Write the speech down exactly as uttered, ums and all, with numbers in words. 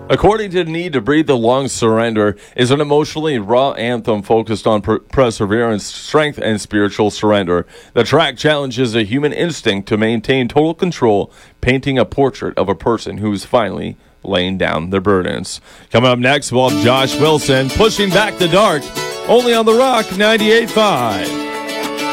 According to Need to Breathe the Lungs, Surrender is an emotionally raw anthem focused on per- perseverance, strength, and spiritual surrender. The track challenges a human instinct to maintain total control, painting a portrait of a person who's finally laying down their burdens. Coming up next, we'll have Josh Wilson pushing back the dark, only on The Rock ninety-eight point five.